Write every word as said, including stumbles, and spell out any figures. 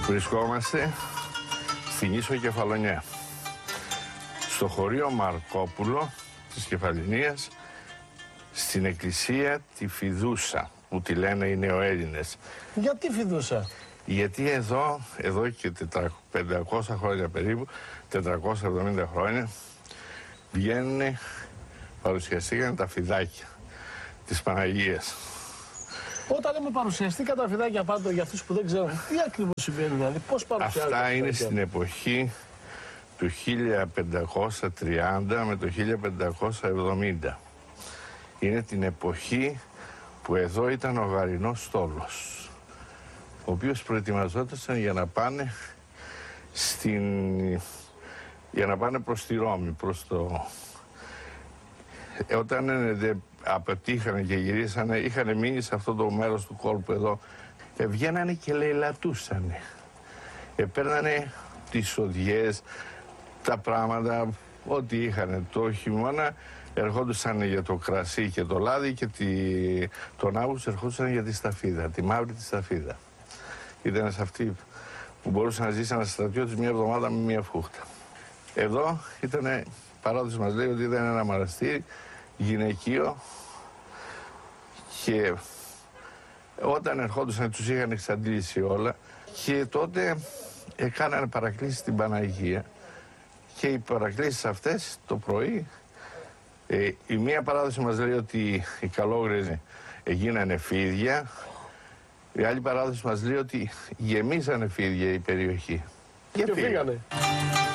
Βρισκόμαστε στην Ίσο Κεφαλονιά, στο χωρίο Μαρκόπουλο της Κεφαλονίας, στην εκκλησία τη Φιδούσα, που τη λένε οι νεοέλληνες. Γιατί Φιδούσα? Γιατί εδώ, εδώ και πεντακόσια χρόνια περίπου, τετρακόσια εβδομήντα χρόνια, βγαίνουν, παρουσιαστήκαν τα φιδάκια της Παναγίας. Όταν λέμε παρουσιαστήκαν τα φιδάκια πάντων, για αυτούς που δεν ξέρουν, τι ακριβώς συμβαίνει, δηλαδή, πώς παρουσιάζονται? Αυτά είναι στην εποχή του χίλια πεντακόσια τριάντα με το χίλια πεντακόσια εβδομήντα. Είναι την εποχή που εδώ ήταν ο Γαρινός στόλος, ο οποίος προετοιμαζόταν για να πάνε στην... για να πάνε προς τη Ρώμη, προς το... Όταν ε, αποτύχανε και γυρίσανε, είχαν μείνει σε αυτό το μέρος του κόλπου εδώ, ε, βγαίνανε και λαιλατούσανε. Ε, παίρνανε τις οδιές, τα πράγματα, ό,τι είχαν το χειμώνα, ερχόντουσαν για το κρασί και το λάδι και τη... τον Αύγουστο ερχόντουσαν για τη σταφίδα, τη μαύρη τη σταφίδα. Ήταν σε αυτή που μπορούσε να ζήσει ένα στρατιώτης μια εβδομάδα με μια φούχτα. Εδώ ήταν, παράδοση μας λέει ότι ήταν ένα μοναστήρι γυναικείο και όταν ερχόντουσαν τους είχαν εξαντλήσει όλα και τότε έκαναν παρακλήσεις στην Παναγία και οι παρακλήσεις αυτές το πρωί, ε, η μία παράδοση μας λέει ότι οι καλόγρες γίνανε φίδια, η άλλη παράδοση μας λέει ότι γεμίσανε φίδια η περιοχή. Και, και φύγανε.